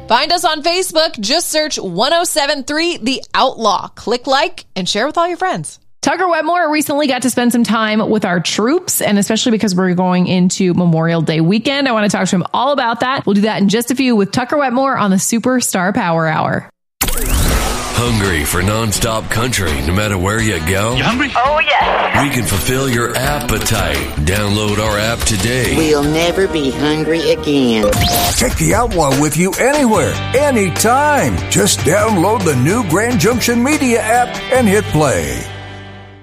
Find us on Facebook. Just search 1073 The Outlaw. Click like and share with all your friends. Tucker Wetmore recently got to spend some time with our troops, and especially because we're going into Memorial Day weekend, I want to talk to him all about that. We'll do that in just a few with Tucker Wetmore on the Superstar Power Hour. Hungry for nonstop country no matter where you go? You hungry? Oh, yes. We can fulfill your appetite. Download our app today. We'll never be hungry again. Take the Outlaw with you anywhere, anytime. Just download the new Grand Junction Media app and hit play.